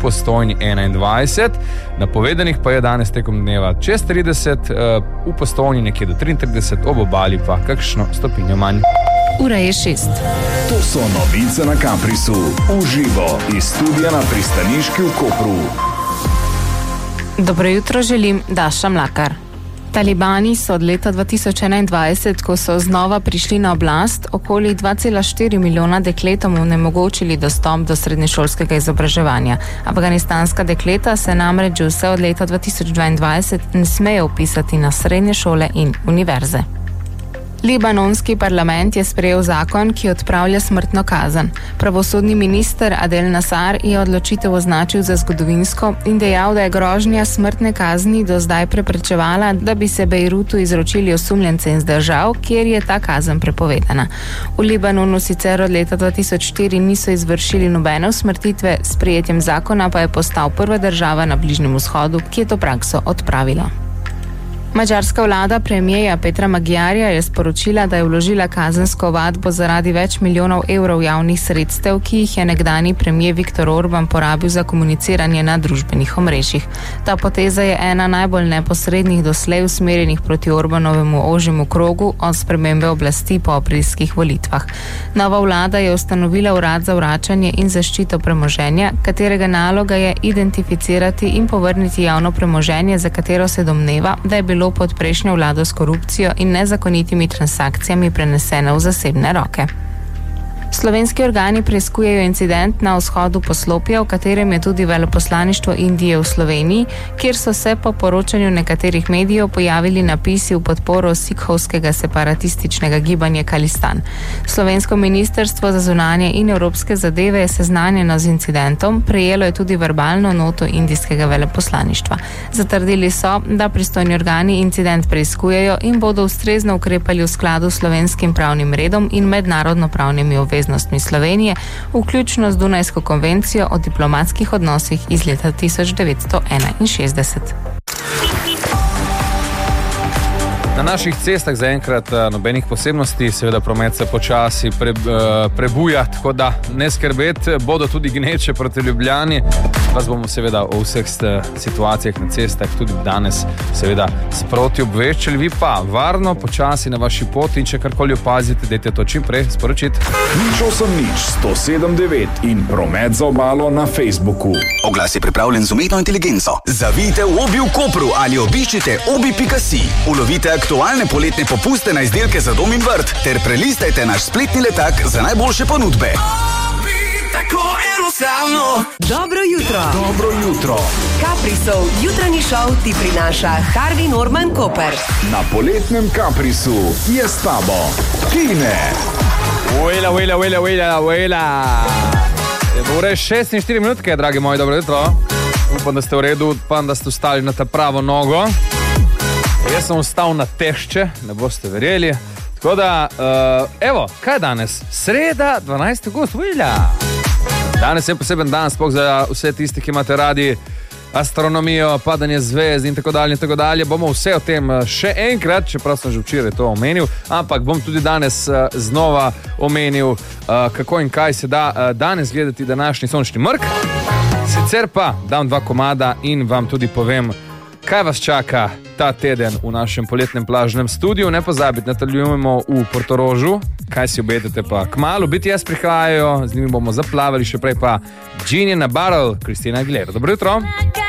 Postojni 21, napovedanih pa je danes tekom dneva čez 30, v Postojni nekje do 33, ob obali pa kakšno stopinjo manj. Ura je 6. To so novice na Kaprisu, uživo iz studia na pristaniški v Kopru. Dobro jutro želim, Daša Mlakar. Talibani so od leta 2021, ko so znova prišli na oblast, okoli 2,4 milijona dekletom onemogočili dostop do srednješolskega izobraževanja. Afganistanska dekleta se namreč vse od leta 2022 ne smejo vpisati na srednje šole in univerze. Libanonski parlament je sprejel zakon, ki odpravlja smrtno kazen. Pravosodni minister Adel Nasar je odločitev označil za zgodovinsko in dejal, da je grožnja smrtne kazni do zdaj preprečevala, da bi se Bejrutu izročili osumljence iz držav, kjer je ta kazen prepovedana. V Libanonu sicer od leta 2004 niso izvršili nobene usmrtitve, s sprejetjem zakona pa je postal prva država na Bližnjem vzhodu, ki je to prakso odpravila. Madžarska vlada premijeja Petra Magyarja je sporočila, da je vložila kazensko ovadbo zaradi več milijonov evrov javnih sredstev, ki jih je nekdanji premijer Viktor Orban porabil za komuniciranje na družbenih omrežjih. Ta poteza je ena najbolj neposrednih doslej usmerjenih proti Orbanovemu ožjemu krogu od spremembe oblasti po aprilskih volitvah. Nova vlada je ustanovila urad za vračanje in zaščito premoženja, katerega naloga je identificirati in povrniti javno premoženje, za katero se domneva, da je bilo pod prejšnjo vlado s korupcijo in nezakonitimi transakcijami prenesene v zasebne roke. Slovenski organi preiskujejo incident na vzhodu Poslopja, v katerem je tudi veleposlaništvo Indije v Sloveniji, kjer so se po poročanju nekaterih medijev pojavili napisi v podporo sikhovskega separatističnega gibanja Khalistan. Slovensko ministrstvo za zunanje in evropske zadeve je seznanjeno z incidentom, prejelo je tudi verbalno noto indijskega veleposlaništva. Zatrdili so, da pristojni organi incident preiskujejo in bodo ustrezno ukrepali v skladu s slovenskim pravnim redom in mednarodno pravnimi obveznostmi Slovenije, vključno z Dunajsko konvencijo o diplomatskih odnosih iz leta 1961. Na naših cestah zaenkrat nobenih posebnosti, seveda promet se počasi prebuja, tako da ne skrbeti, bodo tudi gneče proti Ljubljani. Vas bomo seveda o vseh situacijah na cestah tudi danes seveda sproti obveščali. Vi pa varno, počasi na vaši poti in če karkoli opazite, dajte to čim prej sporočiti. Nič 179 in promet za obalo na Facebooku. Oglas je pripravljen z umetno inteligenco. Zavijte v Obi v Kopru ali obiščite obi.si. Ulovite aktualne poletne popuste na izdelke za dom in vrt ter prelistajte naš spletni letak za najboljše ponudbe. Dobro jutro. Dobro jutro. Kaprisov jutranji šov ti prinaša Harvey Norman Koper. Na poletnem Kaprisu je s tabo Tine. Ujla. Ure 6:04 minutke, dragi moji, dobro jutro. Upam, da ste v redu, upam, da ste vstali na ta pravo nogo. Jaz sem vstal na tešče, ne boste verjeli. Tako da, evo, kaj je danes? Sreda, 12. august, ujla. Danes je poseben dan, sploh za vse tisti, ki imate radi astronomijo, padanje zvezd in tako dalje. Bomo vse o tem še enkrat, čeprav sem že včeraj to omenil, ampak bom tudi danes znova omenil, kako in kaj se da danes gledati današnji sončni mrk. Sicer pa dam 2 komada in vam tudi povem, kaj vas čaka ta teden v našem poletnem plažnem studiu. Ne pozabite, nadaljujemo v Portorožu, kaj si obetate pa kmalu. BTS prihajajo, z njimi bomo zaplavali, še prej pa Genie na Barrel, Christina Aguilera. Dobro jutro.